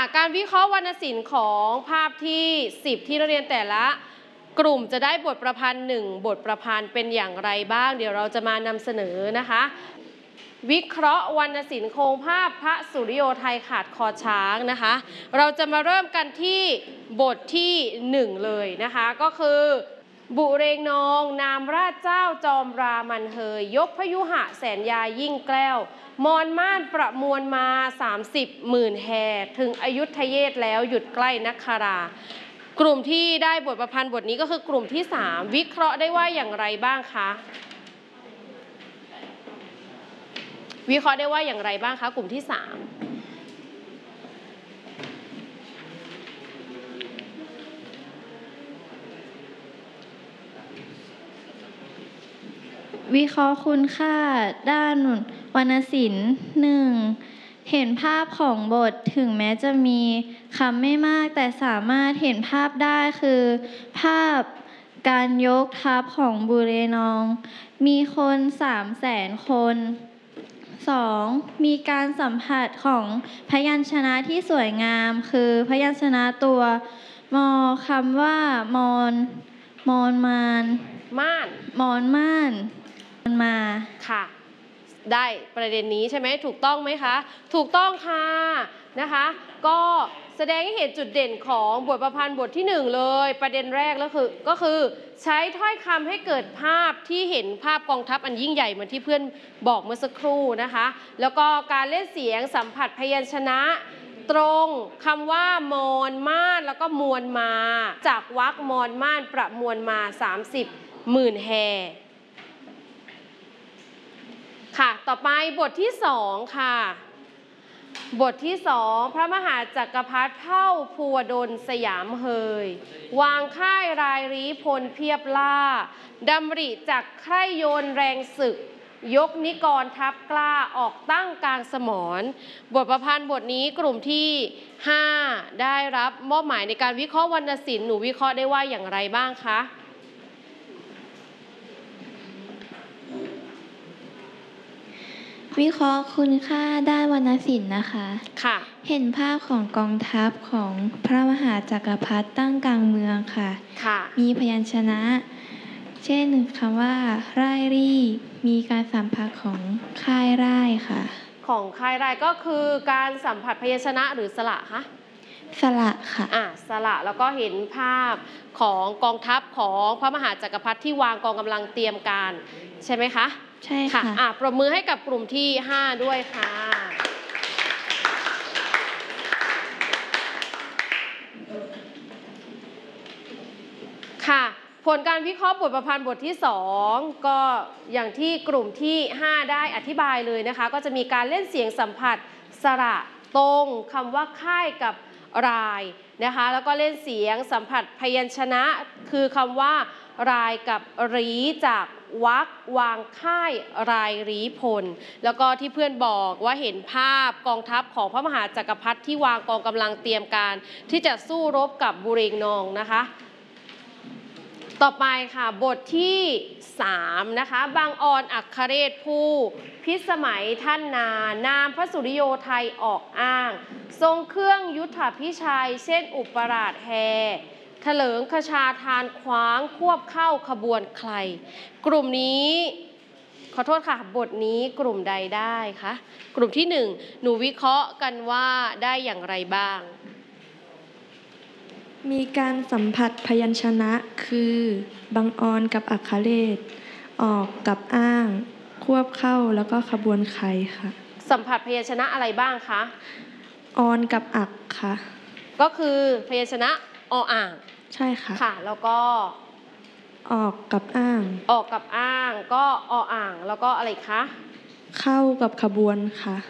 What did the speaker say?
การวิเคราะห์วรรณศิลป์ของภาพที่10ที่นักเรียนแต่ละกลุ่มจะได้บทประพันธ์1บทประพันธ์เป็นอย่างไรบ้างเดี๋ยวเราจะมานำเสนอนะคะวิเคราะห์วรรณศิลป์โครงภาพพระสุริโยไทยขาดคอช้างนะคะเราจะมาเริ่มกันที่บทที่1เลยนะคะก็คือบุเรงนองนามราชเจ้าจอมรามันเฮยยกพยุหะแสนยายิ่งแกล้วมอนม่านประมวลมา30 หมื่นแห่ถึงอยุธเยศแล้วหยุดใกล้นักคารากลุ่มที่ได้บทประพันธ์บทนี้ก็คือกลุ่มที่3วิเคราะห์ได้ว่าอย่างไรบ้างคะวิเคราะห์ได้ว่าอย่างไรบ้างคะกลุ่มที่3 วิเคราะห์คุณค่าด้านวรรณศิลป์ 1. เห็นภาพของบทถึงแม้จะมีคำไม่มากแต่สามารถเห็นภาพได้คือภาพการยกทัพของบุเรนองมีคน300,000 คน 2. มีการสัมผัสของพยัญชนะที่สวยงามคือพยัญชนะตัวมอคำว่ามอนมอนมานม่านมอนม่านมาค่ะได้ประเด็นนี้ใช่ไหมถูกต้องไหมคะถูกต้องค่ะนะคะก็แสดงให้เห็นจุดเด่นของบทประพันธ์บทที่1เลยประเด็นแรกก็คือใช้ถ้อยคำให้เกิดภาพที่เห็นภาพกองทัพอันยิ่งใหญ่เหมือนที่เพื่อนบอกเมื่อสักครู่นะคะแล้วก็การเล่นเสียงสัมผัสพยัญชนะตรงคำว่ามอนม่านแล้วก็มวลมาจากวรรคมอนม่านประมวลมา30 หมื่นแห่ค่ะต่อไปบทที่2ค่ะบทที่2พระมหาจักรพรรดิเผ่าภูวดลสยามเฮยวางค่ายรายรีพลเพียบล่าดำริจากใคร่โยนแรงศึกยกนิกรทัพกล้าออกตั้งกลางสมรบทประพันธ์บทนี้กลุ่มที่5ได้รับมอบหมายในการวิเคราะห์วรรณศิลป์หนูวิเคราะห์ได้ว่าอย่างไรบ้างคะวิเคราะห์คุณค่าด้านวรรณศิลป์นะคะค่ะเห็นภาพของกองทัพของพระมหาจักรพรรดิตั้งกลางเมืองค่ะมีพยัญชนะเช่นคำว่าร่ายรี่มีการสัมผัสของค่ายร่ายค่ะของค่ายร่ายก็คือการสัมผัสพยัญชนะหรือสระคะสระค่ะสระแล้วก็เห็นภาพของกองทัพของพระมหาจักรพรรดิที่วางกองกำลังเตรียมการใช่ไหมคะใช่ค่ะปรบมือให้กับกลุ่มที่5ด้วยค่ะค่ะผลการวิเคราะห์บทประพันธ์บทที่2ก็อย่างที่กลุ่มที่5ได้อธิบายเลยนะคะก็จะมีการเล่นเสียงสัมผัสสระตรงคำว่าค่ายกับรายนะคะแล้วก็เล่นเสียงสัมผัสพยัญชนะคือคำว่ารายกับรีจากวรรควางค่ายรายรีพลแล้วก็ที่เพื่อนบอกว่าเห็นภาพกองทัพของพระมหาจักรพรรดิที่วางกองกำลังเตรียมการที่จะสู้รบกับบุเรงนองนะคะต่อไปค่ะบทที่3นะคะบางออนอัครเรศผู้พิสมัยท่านนามพระสุริโยไทยออกอ้างทรงเครื่องยุทธพิชัยเช่นอุปราชแฮเถลิงคชาทานคว้างควบเข้าขบวนใครกลุ่มนี้ขอโทษค่ะบทนี้กลุ่มใดได้คะกลุ่มที่1หนูวิเคราะห์กันว่าได้อย่างไรบ้างมีการสัมผัสพยัญชนะคือบังออนกับอักขเรศออกกับอ้างควบเข้าแล้วก็ขบวนใครค่ะสัมผัสพยัญชนะอะไรบ้างคะออนกับอักค่ะก็คือพยัญชนะออ่างใช่ค่ะค่ะแล้วก็ออกกับอ้างออกกับอ้างก็ออ่างแล้วก็อะไรคะเข้ากับขบวนค่ะ